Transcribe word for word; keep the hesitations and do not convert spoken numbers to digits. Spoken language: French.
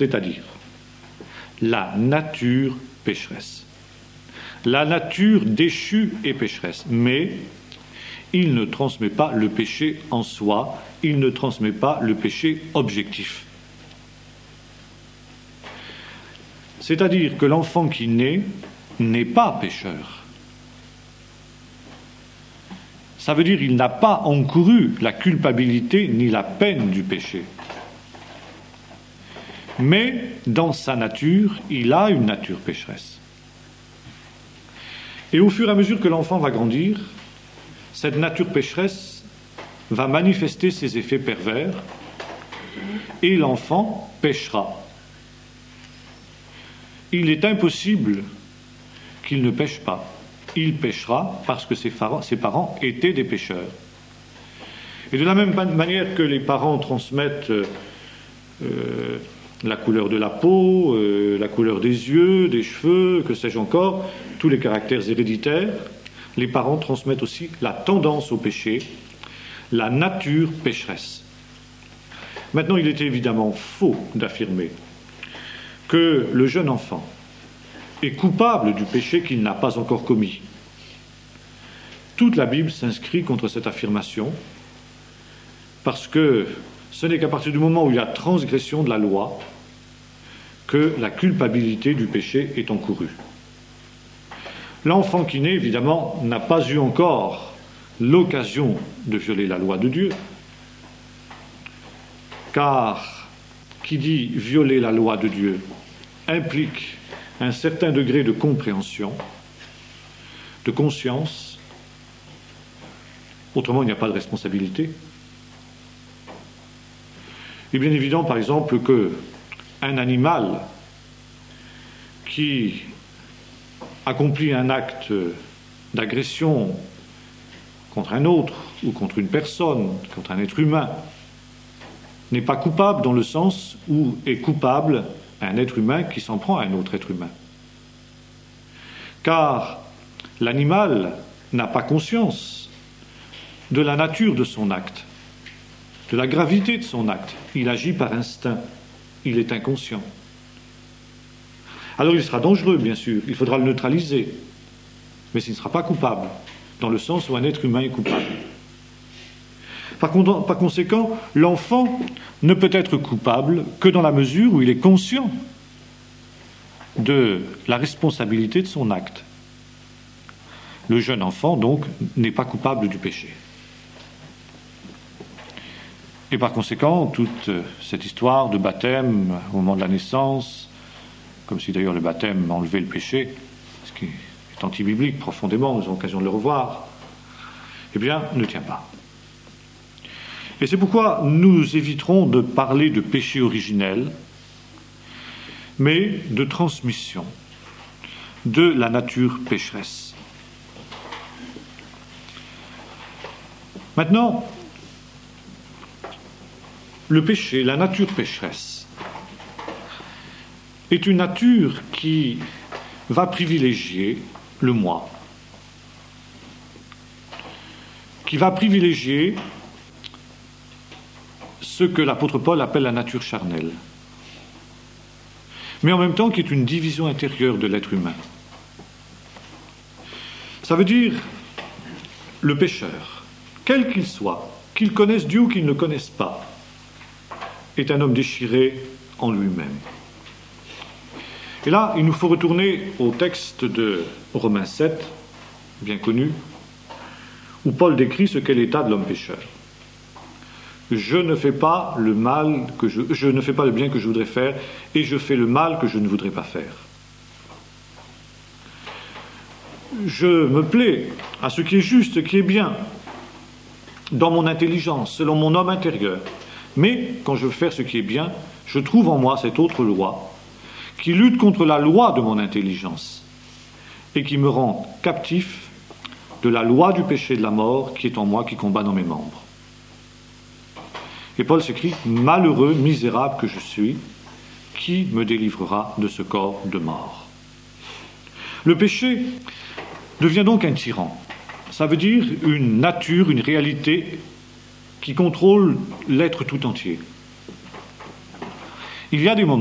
c'est-à-dire la nature pécheresse. La nature déchue est pécheresse, mais il ne transmet pas le péché en soi, il ne transmet pas le péché objectif. C'est-à-dire que l'enfant qui naît n'est pas pécheur. Ça veut dire qu'il n'a pas encouru la culpabilité ni la peine du péché. Mais dans sa nature, il a une nature pécheresse. Et au fur et à mesure que l'enfant va grandir, cette nature pécheresse va manifester ses effets pervers et l'enfant péchera. Il est impossible qu'il ne pêche pas. Il péchera parce que ses parents étaient des pécheurs. Et de la même manière que les parents transmettent euh, la couleur de la peau, euh, la couleur des yeux, des cheveux, que sais-je encore, tous les caractères héréditaires, les parents transmettent aussi la tendance au péché, la nature pécheresse. Maintenant, il est évidemment faux d'affirmer que le jeune enfant est coupable du péché qu'il n'a pas encore commis. Toute la Bible s'inscrit contre cette affirmation parce que ce n'est qu'à partir du moment où il y a transgression de la loi que la culpabilité du péché est encourue. L'enfant qui naît, évidemment, n'a pas eu encore l'occasion de violer la loi de Dieu, car qui dit violer la loi de Dieu implique un certain degré de compréhension, de conscience. Autrement, il n'y a pas de responsabilité. Il est bien évident, par exemple, qu'un animal qui accomplit un acte d'agression contre un autre ou contre une personne, contre un être humain, n'est pas coupable dans le sens où est coupable un être humain qui s'en prend à un autre être humain. Car l'animal n'a pas conscience de la nature de son acte, de la gravité de son acte. Il agit par instinct, il est inconscient. Alors il sera dangereux, bien sûr, il faudra le neutraliser, mais il ne sera pas coupable, dans le sens où un être humain est coupable. Par, contre, par conséquent, l'enfant ne peut être coupable que dans la mesure où il est conscient de la responsabilité de son acte. Le jeune enfant, donc, n'est pas coupable du péché. Et par conséquent, toute cette histoire de baptême au moment de la naissance, comme si d'ailleurs le baptême enlevait le péché, ce qui est anti-biblique profondément, nous avons l'occasion de le revoir, eh bien, ne tient pas. Et c'est pourquoi nous éviterons de parler de péché originel, mais de transmission de la nature pécheresse. Maintenant, le péché, la nature pécheresse, est une nature qui va privilégier le moi, qui va privilégier ce que l'apôtre Paul appelle la nature charnelle, mais en même temps qui est une division intérieure de l'être humain. Ça veut dire le pécheur, quel qu'il soit, qu'il connaisse Dieu ou qu'il ne le connaisse pas, est un homme déchiré en lui-même. Et là, il nous faut retourner au texte de Romains sept, bien connu, où Paul décrit ce qu'est l'état de l'homme pécheur. Je ne fais pas le mal que je, je ne fais pas le bien que je voudrais faire, et je fais le mal que je ne voudrais pas faire. Je me plais à ce qui est juste, ce qui est bien, dans mon intelligence, selon mon homme intérieur. Mais quand je veux faire ce qui est bien, je trouve en moi cette autre loi qui lutte contre la loi de mon intelligence et qui me rend captif de la loi du péché et de la mort qui est en moi, qui combat dans mes membres. Et Paul s'écrit « Malheureux, misérable que je suis, qui me délivrera de ce corps de mort ?» Le péché devient donc un tyran. Ça veut dire une nature, une réalité qui contrôle l'être tout entier. Il y a des moments